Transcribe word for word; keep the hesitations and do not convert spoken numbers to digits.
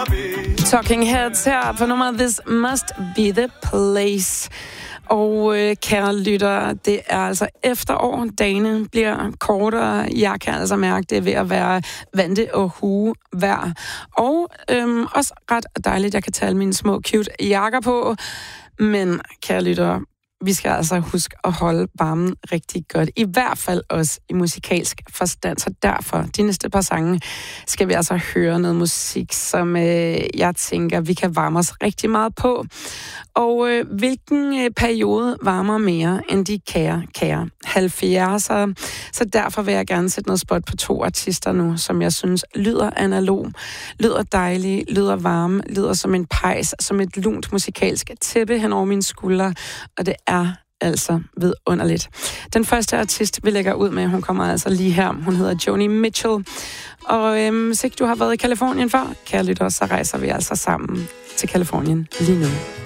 Talking Heads her på nummeret This Must Be The Place. Og øh, kære lytter, det er altså efterår. Dagene bliver kortere. Jeg kan altså mærke, det er ved at være vante og hue vejr. Og øhm, også ret dejligt, jeg kan tage alle mine små cute jakker på. Men kære lytter, vi skal altså huske at holde varmen rigtig godt. I hvert fald også i musikalsk forstand. Så derfor, de næste par sange, skal vi altså høre noget musik, som øh, jeg tænker, vi kan varme os rigtig meget på. Og øh, hvilken øh, periode varmer mere end de kære, kære halvfjerdser? Så derfor vil jeg gerne sætte noget spot på to artister nu, som jeg synes lyder analog, lyder dejlige, lyder varme, lyder som en pejs, som et lunt musikalsk tæppe hen over mine skuldre. Og det er altså vidunderligt. Den første artist, vi lægger ud med, hun kommer altså lige her. Hun hedder Joni Mitchell. Og øhm, hvis ikke du har været i Californien før, kære lytter, så rejser vi altså sammen til Californien lige nu.